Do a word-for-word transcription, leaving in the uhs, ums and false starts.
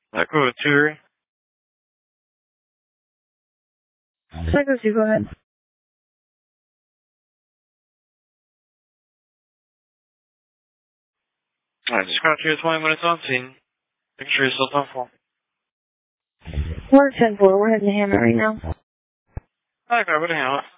Echo two. Psycho two, go ahead. Alright, just got you twenty minutes on scene. Make sure you're still thoughtful. We're ten four, we're heading to Hammond right now. Alright, go to handle it.